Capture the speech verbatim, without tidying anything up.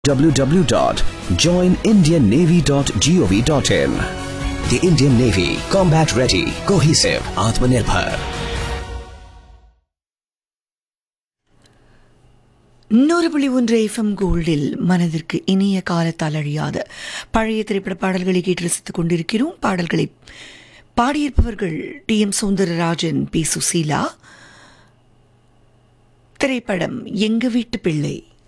w w w dot join indian navy dot gov dot in. The Indian Navy, combat ready, cohesive, Atmanirbhar. நூறு புள்ளி ஒன்று FM கோல்டில் மனதிற்கு இனிய காலத்தால் அழியாத பழைய திரைப்பட பாடல்களை கேட்டு ரசித்துக் கொண்டிருக்கிறோம். பாடல்களை பாடியிருப்பவர்கள் D M Soundararajan, B Susheela. திரைப்படம் எங்க வீட்டு பிள்ளை.